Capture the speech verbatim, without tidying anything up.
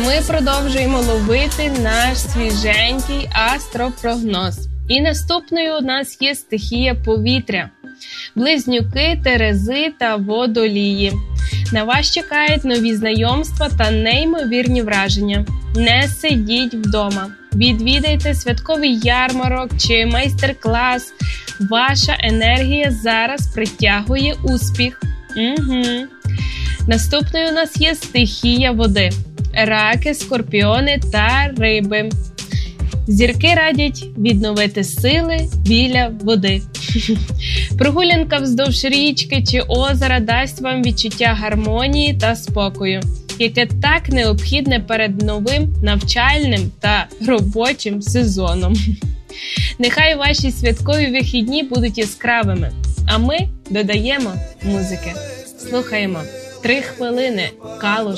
ми продовжуємо ловити наш свіженький астропрогноз. І наступною у нас є стихія повітря. Близнюки, Терези та Водолії. На вас чекають нові знайомства та неймовірні враження. Не сидіть вдома. Відвідайте святковий ярмарок чи майстер-клас. Ваша енергія зараз притягує успіх. Угу. Наступною у нас є стихія води. Раки, скорпіони та риби. Зірки радять відновити сили біля води. Прогулянка вздовж річки чи озера дасть вам відчуття гармонії та спокою, яке так необхідне перед новим навчальним та робочим сезоном. Нехай ваші святкові вихідні будуть яскравими, а ми додаємо музики. Слухаємо «Три хвилини» Калуш.